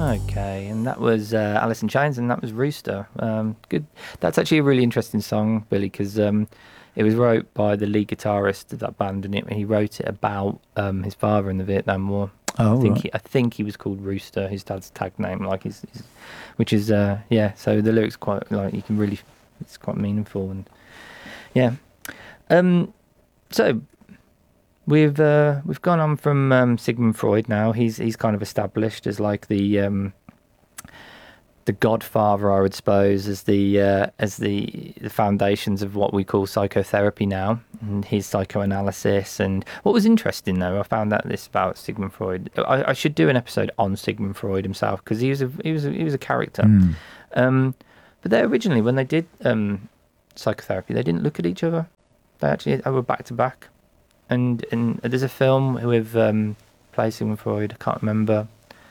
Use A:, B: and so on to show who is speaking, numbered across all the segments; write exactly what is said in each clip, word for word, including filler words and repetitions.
A: Okay, and that was uh, Alice in Chains, and that was Rooster. Um, good. That's actually a really interesting song, Billy, because um, it was wrote by the lead guitarist of that band, and it, he wrote it about um, his father in the Vietnam War.
B: Oh,
A: I think
B: right.
A: he, I think he was called Rooster, his dad's tag name, like his, his which is uh, yeah. So the lyrics quite like you can really, it's quite meaningful and yeah. Um, so we've uh, we've gone on from um, Sigmund Freud now. He's he's kind of established as like the um, the godfather, I would suppose, as the uh, as the the foundations of what we call psychotherapy now, and his psychoanalysis. And what was interesting, though, I found out this about Sigmund Freud. I, I should do an episode on Sigmund Freud himself because he was a he was a, he was a character.
B: Mm.
A: Um, but they originally, when they did um, psychotherapy, they didn't look at each other. They actually they were back to back. And and there's a film with um, plays Sigmund Freud. I can't remember.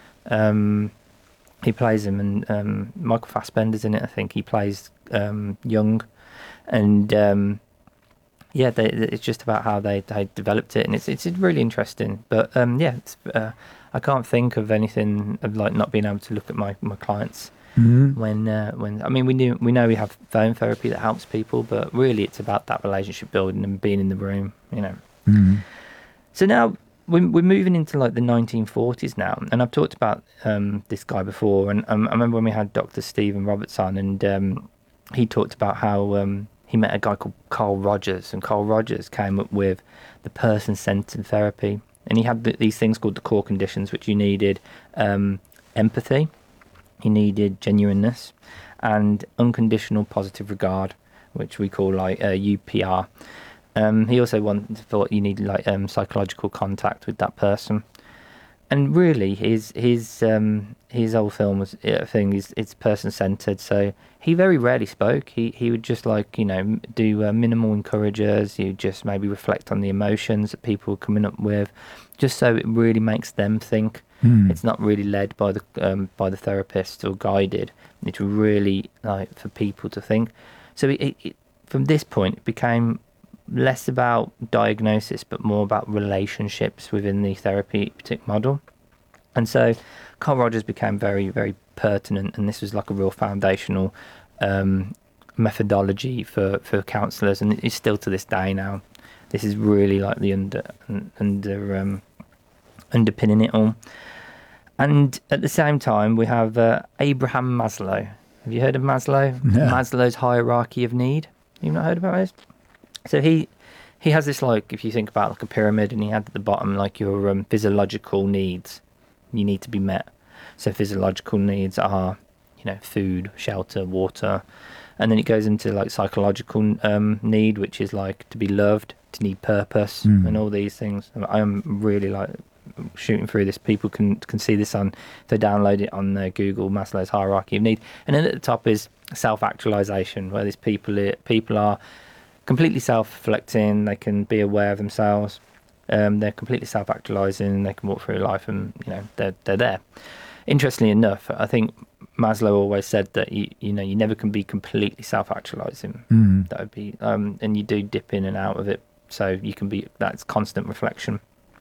A: Um, he plays him, and um, Michael Fassbender's in it. I think he plays um, Jung, and um, yeah, they, it's just about how they, they developed it, and it's it's really interesting. But um, yeah, it's, uh, I can't think of anything of like not being able to look at my, my clients
B: Mm.
A: when uh, when I mean we knew we know we have phone therapy that helps people, but really it's about that relationship building and being in the room, you know.
B: Mm.
A: So now we're, we're moving into like the nineteen forties now, and I've talked about um, this guy before, and um, I remember when we had Doctor Stephen Roberts on, and um, he talked about how um, he met a guy called Carl Rogers, and Carl Rogers came up with the person-centered therapy, and he had th- these things called the core conditions, which you needed um, empathy, you needed genuineness, and unconditional positive regard, which we call like uh, U P R. Um, he also wanted, thought you needed like um, psychological contact with that person, and really his his um, his whole film was uh, thing is it's person centered. So he very rarely spoke. He he would just like you know do uh, minimal encouragers. You just maybe reflect on the emotions that people are coming up with, just so it really makes them think.
B: Mm.
A: It's not really led by the um, by the therapist or guided. It's really like for people to think. So it, it, it, from this point, it became less about diagnosis but more about relationships within the therapeutic model. And so Carl Rogers became very, very pertinent, and this was like a real foundational um, methodology for, for counsellors, and it's still to this day now. This is really like the under under um, underpinning it all. And at the same time, we have uh, Abraham Maslow. Have you heard of Maslow?
B: No.
A: Maslow's hierarchy of need. You've not heard about this? So he he has this, like, if you think about like a pyramid, and he had at the bottom like your um, physiological needs you need to be met. So physiological needs are, you know, food, shelter, water, and then it goes into like psychological um, need, which is like to be loved, to need purpose,
B: Mm.
A: and all these things. I'm really like shooting through this. People can can see this on, if they download it on uh, Google, Maslow's hierarchy of need, and then at the top is self-actualization, where these people people are completely self-reflecting. They can be aware of themselves. Um, they're completely self-actualizing. They can walk through life, and you know they're they're there. Interestingly enough, I think Maslow always said that you you know you never can be completely self-actualizing.
B: Mm.
A: That would be um, and you do dip in and out of it, so you can be that's constant reflection.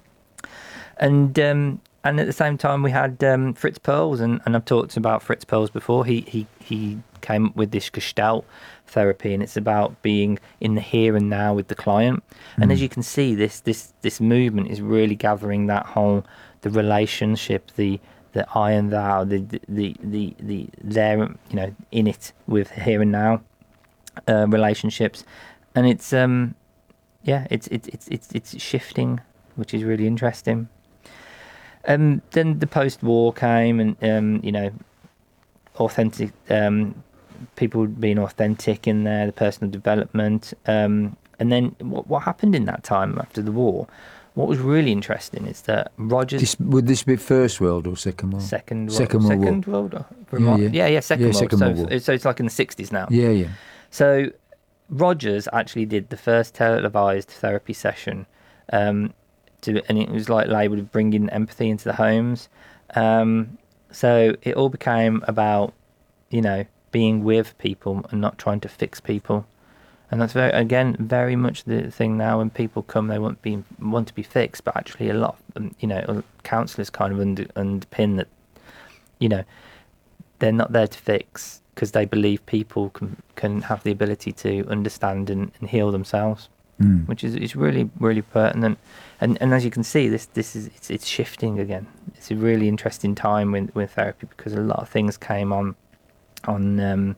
A: And um, and at the same time, we had um, Fritz Perls, and, and I've talked about Fritz Perls before. He he he came up with this Gestalt therapy, and it's about being in the here and now with the client. Mm. And as you can see, this this this movement is really gathering that whole the relationship, the the I and thou, the the the the there, you know, in it with here and now uh, relationships, and it's um yeah, it's it's it's it's it's shifting, which is really interesting. Um, then the post-war came, and um, you know, authentic um, people being authentic in there, the personal development, um, and then what, what happened in that time after the war? What was really interesting is that Rogers.
B: This, would this be First World or Second World?
A: Second World.
B: Second World
A: Second
B: War.
A: World.
B: Yeah, yeah,
A: yeah, yeah, Second
B: yeah,
A: World.
B: Second
A: so,
B: World War.
A: so it's like in the sixties now.
B: Yeah, yeah.
A: So Rogers actually did the first televised therapy session. Um, To, and it was like labelled bringing empathy into the homes. Um, so it all became about, you know, being with people and not trying to fix people. And that's very, again, very much the thing now. When people come, they want be want to be fixed, but actually a lot, of, you know, counsellors kind of under, underpin that you know, they're not there to fix, because they believe people can can have the ability to understand and, and heal themselves,
B: Mm.
A: which is is really really pertinent. And and as you can see, this this is it's, it's shifting again. It's a really interesting time with with therapy, because a lot of things came on on um,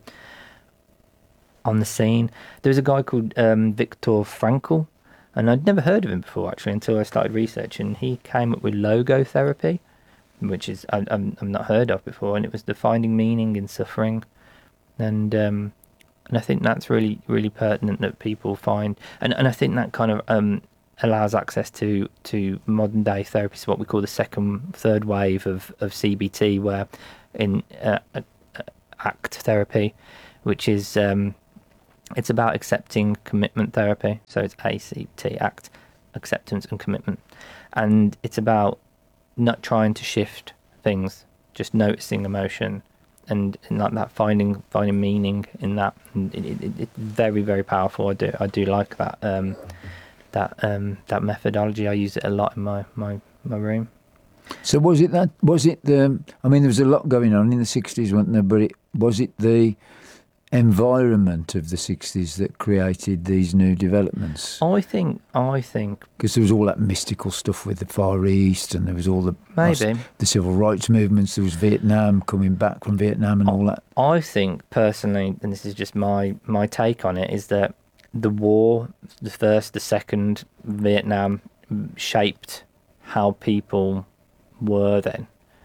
A: on the scene. There's a guy called um, Viktor Frankl, and I'd never heard of him before actually until I started researching. He came up with logotherapy, which is I, I'm I'm not heard of before, and it was the finding meaning in suffering, and um, and I think that's really really pertinent that people find, and, and I think that kind of um, allows access to to modern day therapies, what we call the second third wave of of C B T, where in uh, uh, ACT therapy, which is um, it's about accepting commitment therapy. So it's A C T, ACT, acceptance and commitment, and it's about not trying to shift things, just noticing emotion, and, and like that finding finding meaning in that. And it, it, it's very very powerful. I do I do like that um, that um, that methodology. I use it a lot in my my, my room.
B: So was it that? Was it the? I mean, there was a lot going on in the sixties, wasn't there? But it, was it the environment of the sixties that created these new developments?
A: I think I think
B: Because there was all that mystical stuff with the Far East, and there was all the
A: maybe
B: the civil rights movements. There was Vietnam coming back from Vietnam and all that.
A: I think personally, and this is just my my take on it, is that the war, the first, the second, Vietnam, shaped how people were then,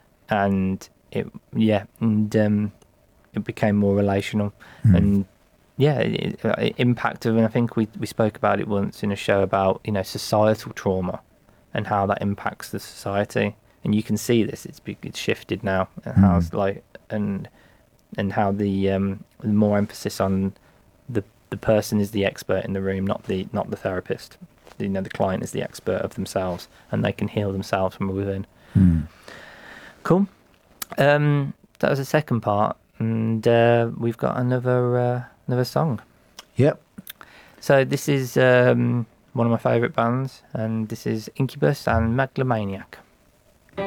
A: and it yeah, and um, it became more relational,
B: Mm.
A: and yeah, it, it impacted. And I think we we spoke about it once in a show about, you know, societal trauma and how that impacts the society, and you can see this. It's be- it's shifted now, and how it's like and and how the um the more emphasis on the the person is the expert in the room, not the not the therapist. You know, the client is the expert of themselves, and they can heal themselves from within.
B: Mm.
A: Cool. Um, that was the second part, and uh, we've got another uh, another song.
B: Yep.
A: So this is um, one of my favourite bands, and this is Incubus and Megalomaniac.